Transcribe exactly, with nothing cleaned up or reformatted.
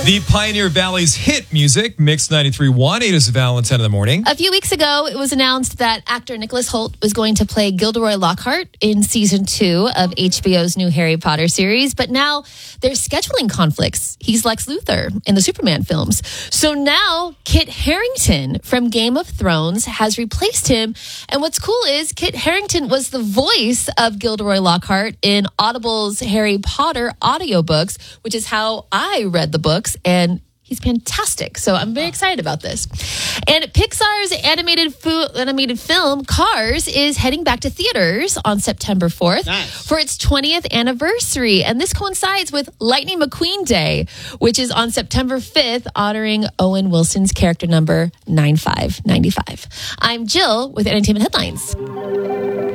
The Pioneer Valley's hit music, Mix ninety-three point one, eight is Valentine in the morning. A few weeks ago, it was announced that actor Nicholas Hoult was going to play Gilderoy Lockhart in season two of H B O's new Harry Potter series. But now there's scheduling conflicts. He's Lex Luthor in the Superman films. So now Kit Harington from Game of Thrones has replaced him. And what's cool is Kit Harington was the voice of Gilderoy Lockhart in Audible's Harry Potter audiobooks, which is how I read the books. And he's fantastic. So I'm very excited about this. And Pixar's animated fo- animated film, Cars, is heading back to theaters on September fourth Nice. for its twentieth anniversary. And this coincides with Lightning McQueen Day, which is on September fifth, honoring Owen Wilson's character number nine five nine five. I'm Jill with Entertainment Headlines.